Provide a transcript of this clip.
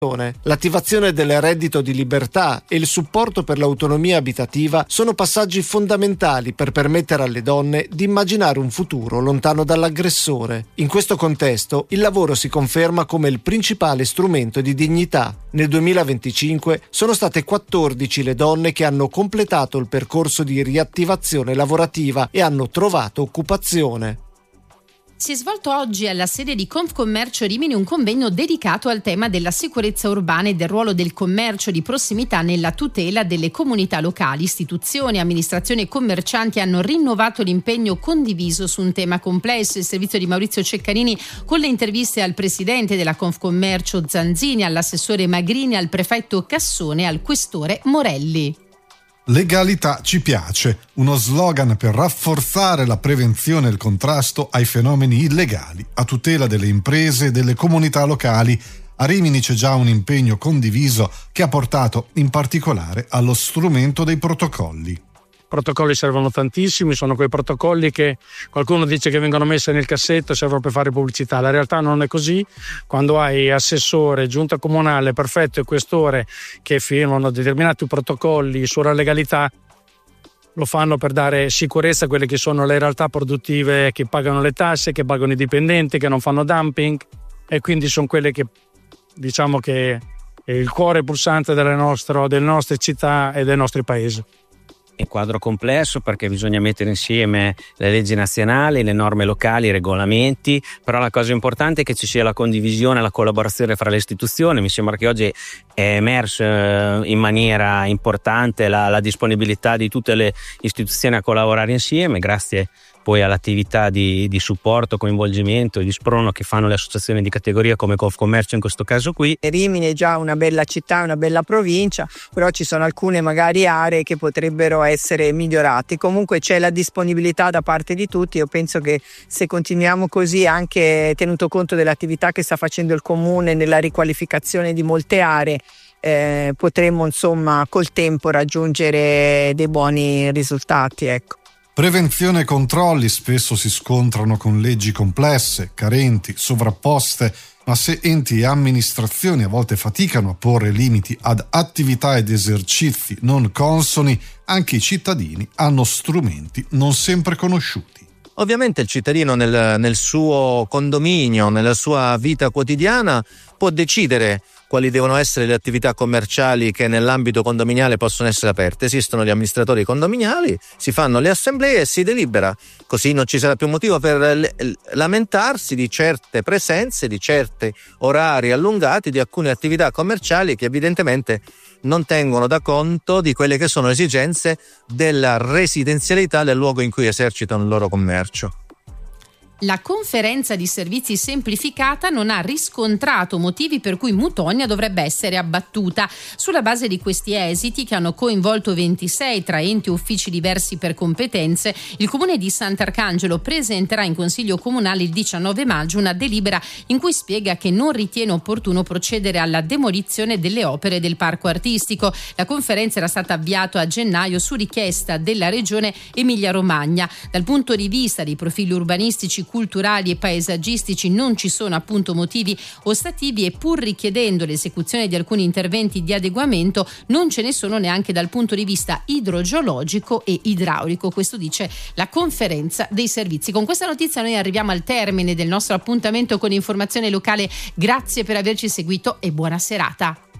L'attivazione del reddito di libertà e il supporto per l'autonomia abitativa sono passaggi fondamentali per permettere alle donne di immaginare un futuro lontano dall'aggressore. In questo contesto, il lavoro si conferma come il principale strumento di dignità. Nel 2025 sono state 14 le donne che hanno completato il percorso di riattivazione lavorativa e hanno trovato occupazione. Si è svolto oggi alla sede di Confcommercio Rimini un convegno dedicato al tema della sicurezza urbana e del ruolo del commercio di prossimità nella tutela delle comunità locali. Istituzioni, amministrazioni e commercianti hanno rinnovato l'impegno condiviso su un tema complesso. Il servizio di Maurizio Ceccarini con le interviste al presidente della Confcommercio Zanzini, all'assessore Magrini, al prefetto Cassone e al questore Morelli. Legalità ci piace, uno slogan per rafforzare la prevenzione e il contrasto ai fenomeni illegali, a tutela delle imprese e delle comunità locali. A Rimini c'è già un impegno condiviso che ha portato in particolare allo strumento dei protocolli. Protocolli servono tantissimi, sono quei protocolli che qualcuno dice che vengono messi nel cassetto e servono per fare pubblicità. La realtà non è così. Quando hai assessore, giunta comunale, prefetto e questore che firmano determinati protocolli sulla legalità, lo fanno per dare sicurezza a quelle che sono le realtà produttive che pagano le tasse, che pagano i dipendenti, che non fanno dumping, e quindi sono quelle che diciamo che è il cuore pulsante delle nostre città e dei nostri paesi. È un quadro complesso perché bisogna mettere insieme le leggi nazionali, le norme locali, i regolamenti, però la cosa importante è che ci sia la condivisione e la collaborazione fra le istituzioni. Mi sembra che oggi è emerso in maniera importante la disponibilità di tutte le istituzioni a collaborare insieme, grazie poi all'attività di supporto, coinvolgimento e di sprono che fanno le associazioni di categoria come Confcommercio in questo caso qui. Rimini è già una bella città, una bella provincia, però ci sono alcune magari aree che potrebbero essere migliorate. Comunque c'è la disponibilità da parte di tutti. Io penso che se continuiamo così, anche tenuto conto dell'attività che sta facendo il Comune nella riqualificazione di molte aree, potremmo insomma col tempo raggiungere dei buoni risultati, ecco. Prevenzione e controlli spesso si scontrano con leggi complesse, carenti, sovrapposte, ma se enti e amministrazioni a volte faticano a porre limiti ad attività ed esercizi non consoni, anche i cittadini hanno strumenti non sempre conosciuti. Ovviamente il cittadino nel suo condominio, nella sua vita quotidiana, può decidere quali devono essere le attività commerciali che nell'ambito condominiale possono essere aperte. Esistono gli amministratori condominiali, si fanno le assemblee e si delibera. Così non ci sarà più motivo per lamentarsi di certe presenze, di certi orari allungati di alcune attività commerciali che evidentemente non tengono da conto di quelle che sono le esigenze della residenzialità del luogo in cui esercitano il loro commercio. La conferenza di servizi semplificata non ha riscontrato motivi per cui Mutonia dovrebbe essere abbattuta. Sulla base di questi esiti, che hanno coinvolto 26 tra enti e uffici diversi per competenze, il Comune di Sant'Arcangelo presenterà in Consiglio Comunale il 19 maggio una delibera in cui spiega che non ritiene opportuno procedere alla demolizione delle opere del parco artistico. La conferenza era stata avviata a gennaio su richiesta della Regione Emilia-Romagna. Dal punto di vista dei profili urbanistici, culturali e paesaggistici non ci sono appunto motivi ostativi e pur richiedendo l'esecuzione di alcuni interventi di adeguamento non ce ne sono neanche dal punto di vista idrogeologico e idraulico. Questo dice la conferenza dei servizi. Con questa notizia noi arriviamo al termine del nostro appuntamento con Informazione Locale. Grazie per averci seguito e buona serata.